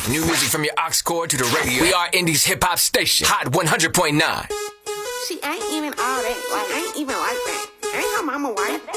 New music from your aux cord to the radio. We are Indie's hip-hop station. Hot 100.9. She ain't even all that. Like, ain't even like that. Ain't her mama white.